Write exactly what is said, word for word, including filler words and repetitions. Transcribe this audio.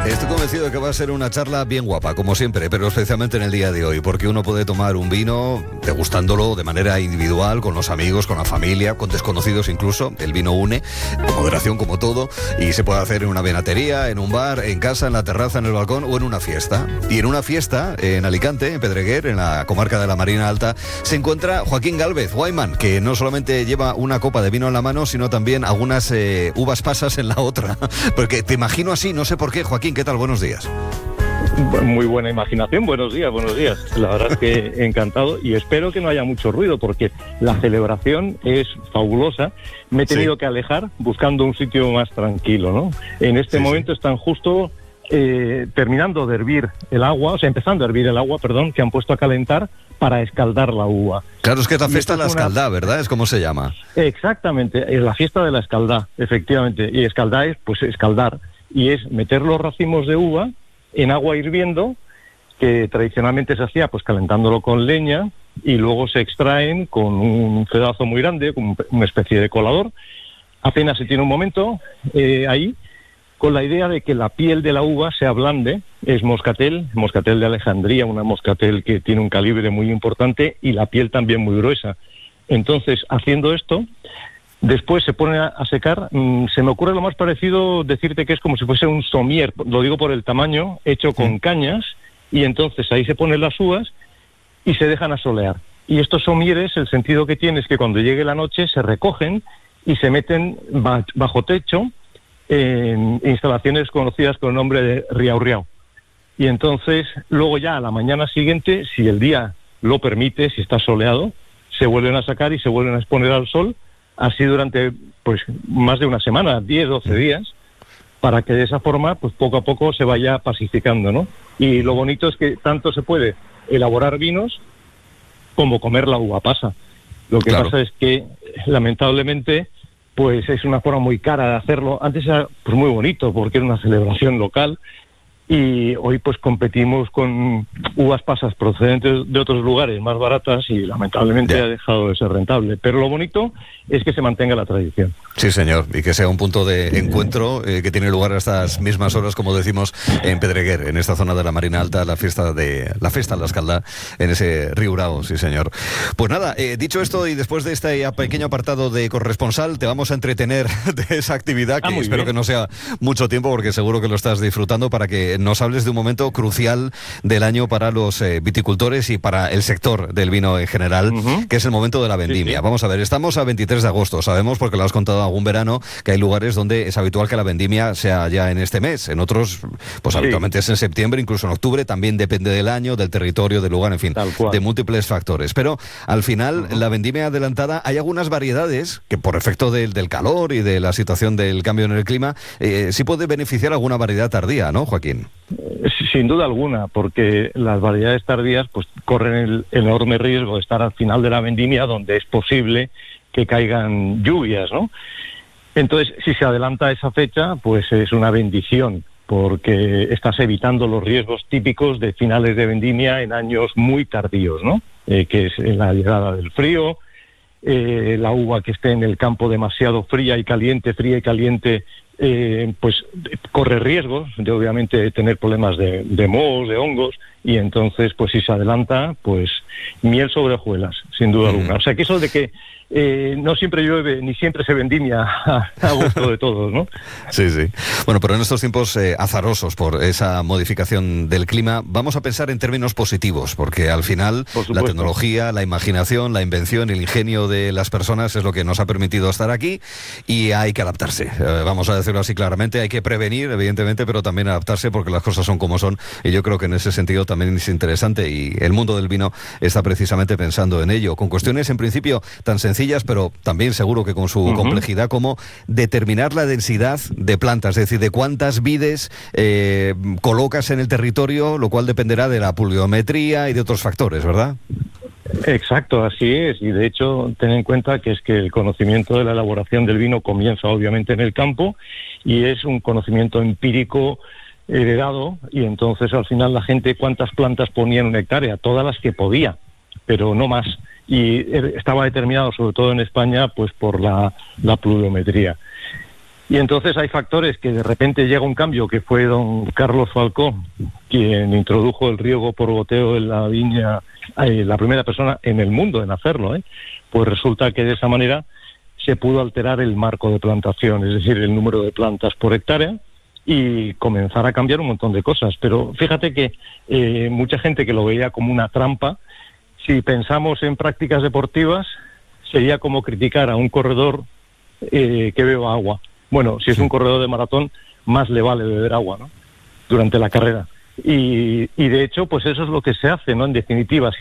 Estoy convencido de que va a ser una charla bien guapa, como siempre, pero especialmente en el día de hoy, porque uno puede tomar un vino degustándolo de manera individual, con los amigos, con la familia, con desconocidos incluso. El vino une, con moderación como todo, y se puede hacer en una venatería, en un bar, en casa, en la terraza, en el balcón o en una fiesta. Y en una fiesta, en Alicante, en Pedreguer, en la comarca de la Marina Alta, se encuentra Joaquín Gálvez, Wayman, que no solamente lleva una copa de vino en la mano, sino también algunas eh, uvas pasas en la otra. Porque te imagino así, no sé por qué. Joaquín, ¿qué tal? Buenos días. Muy buena imaginación, buenos días, buenos días. La verdad es que encantado y espero que no haya mucho ruido porque la celebración es fabulosa. Me he tenido sí. que alejar buscando un sitio más tranquilo, ¿no? En este sí, momento sí. están justo eh, terminando de hervir el agua, o sea, empezando a hervir el agua, perdón, que han puesto a calentar para escaldar la uva. Claro, es que es la fiesta de la escaldá, una... ¿verdad? Es como se llama. Exactamente, es la fiesta de la escaldá, efectivamente. Y escaldá es, pues, escaldar. Y es meter los racimos de uva en agua hirviendo, que tradicionalmente se hacía pues calentándolo con leña, y luego se extraen con un pedazo muy grande, con una especie de colador. Apenas se tiene un momento eh, ahí, con la idea de que la piel de la uva se ablande. Es moscatel, moscatel de Alejandría, una moscatel que tiene un calibre muy importante y la piel también muy gruesa. Entonces, haciendo esto, después se pone a secar. Mm, se me ocurre lo más parecido decirte que es como si fuese un somier, lo digo por el tamaño, hecho con sí. cañas, y entonces ahí se ponen las uvas y se dejan asolear. Y estos somieres, el sentido que tiene es que cuando llegue la noche se recogen y se meten bajo techo en instalaciones conocidas con el nombre de riau riau. Y entonces, luego ya a la mañana siguiente, si el día lo permite, si está soleado, se vuelven a sacar y se vuelven a exponer al sol, así durante pues más de una semana, diez, doce días, para que de esa forma pues poco a poco se vaya pacificando, ¿no? Y lo bonito es que tanto se puede elaborar vinos como comer la uva pasa. Lo que claro. pasa es que lamentablemente pues es una forma muy cara de hacerlo. Antes era pues muy bonito porque era una celebración local, y hoy pues competimos con uvas pasas procedentes de otros lugares más baratas y lamentablemente yeah. ha dejado de ser rentable. Pero lo bonito es que se mantenga la tradición. Sí, señor, y que sea un punto de encuentro eh, que tiene lugar a estas mismas horas, como decimos, en Pedreguer, en esta zona de la Marina Alta, la fiesta de la fiesta de la escaldá, en ese Riu Riau, sí, señor. Pues nada, eh, dicho esto, y después de este pequeño apartado de corresponsal, te vamos a entretener de esa actividad, que ah, espero bien. que no sea mucho tiempo, porque seguro que lo estás disfrutando, para que nos hables de un momento crucial del año para los eh, viticultores y para el sector del vino en general, uh-huh. que es el momento de la vendimia. Sí, sí. Vamos a ver, estamos a veintitrés de agosto, sabemos, porque lo has contado algún verano, que hay lugares donde es habitual que la vendimia sea ya en este mes, en otros, pues sí. habitualmente es en septiembre, incluso en octubre, también depende del año, del territorio, del lugar, en fin, de múltiples factores. Pero al final, uh-huh. la vendimia adelantada, hay algunas variedades que por efecto del, del calor y de la situación del cambio en el clima, eh, sí puede beneficiar alguna variedad tardía, ¿no, Joaquín? Sin duda alguna, porque las variedades tardías pues corren el enorme riesgo de estar al final de la vendimia, donde es posible que caigan lluvias, ¿no? Entonces, si se adelanta esa fecha, pues es una bendición, porque estás evitando los riesgos típicos de finales de vendimia en años muy tardíos, ¿no? Eh, que es la llegada del frío, eh, la uva que esté en el campo demasiado fría y caliente, fría y caliente, eh, pues corre riesgos de obviamente tener problemas de, de mohos, de hongos, y entonces pues si se adelanta, pues miel sobre hojuelas, sin duda mm. alguna. O sea que eso de que Eh, no siempre llueve, ni siempre se vendimia a, a gusto de todos, ¿no? Sí, sí. Bueno, pero en estos tiempos eh, azarosos por esa modificación del clima, vamos a pensar en términos positivos, porque al final la tecnología, la imaginación, la invención, el ingenio de las personas es lo que nos ha permitido estar aquí, y hay que adaptarse. Eh, vamos a decirlo así claramente, hay que prevenir, evidentemente, pero también adaptarse, porque las cosas son como son, y yo creo que en ese sentido también es interesante, y el mundo del vino está precisamente pensando en ello, con cuestiones en principio tan sencillas, pero también seguro que con su uh-huh. complejidad, como determinar la densidad de plantas, es decir, de cuántas vides eh, colocas en el territorio, lo cual dependerá de la pluviometría y de otros factores, ¿verdad? Exacto, así es, y de hecho ten en cuenta que es que el conocimiento de la elaboración del vino comienza obviamente en el campo, y es un conocimiento empírico heredado, y entonces al final la gente, ¿cuántas plantas ponía en una hectárea? Todas las que podía, pero no más. Y estaba determinado, sobre todo en España, pues por la, la pluviometría. Y entonces hay factores que de repente llega un cambio, que fue don Carlos Falcó quien introdujo el riego por goteo en la viña, eh, la primera persona en el mundo en hacerlo, ¿eh? Pues resulta que de esa manera se pudo alterar el marco de plantación, es decir, el número de plantas por hectárea, y comenzar a cambiar un montón de cosas. Pero fíjate que eh, mucha gente que lo veía como una trampa, si pensamos en prácticas deportivas, sería como criticar a un corredor eh, que beba agua. Bueno, si es un corredor de maratón, más le vale beber agua, ¿no?, durante la carrera. Y, y de hecho, pues eso es lo que se hace, ¿no?, en definitiva. Si